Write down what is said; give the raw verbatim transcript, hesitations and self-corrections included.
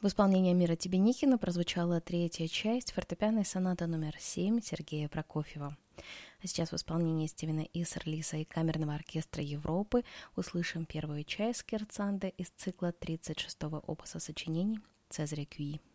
В исполнении Амира Тебенихина прозвучала третья часть фортепианной сонаты номер семь Сергея Прокофьева. А сейчас в исполнении Стивена Исерлиса и Камерного оркестра Европы услышим первую часть скерцанды из цикла тридцать шестого опуса сочинений Цезаря Кюи.